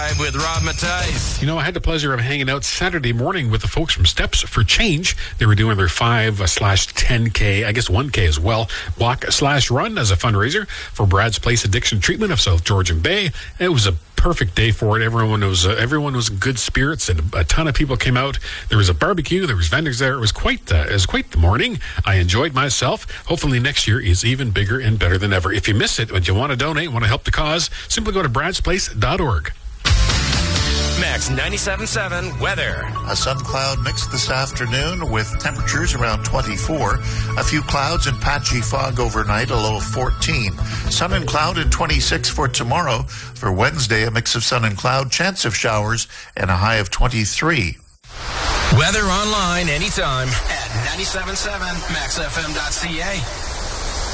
Drive with Rob Matthijs. You know, I had the pleasure of hanging out Saturday morning with the folks from Steps for Change. They were doing their 5/10K, I guess 1K as well, walk/run as a fundraiser for Brad's Place Addiction Treatment of South Georgian Bay. It was a perfect day for it. Everyone was in good spirits, and a ton of people came out. There was a barbecue, there was vendors there. It was quite the morning. I enjoyed myself. Hopefully next year is even bigger and better than ever. If you miss it, and you want to donate, want to help the cause, simply go to bradsplace.org. Max 97.7 weather. A sun cloud mix this afternoon with temperatures around 24. A few clouds and patchy fog overnight, a low of 14. Sun and cloud and 26 for tomorrow. For Wednesday, a mix of sun and cloud, chance of showers, and a high of 23. Weather online anytime at 97.7maxfm.ca.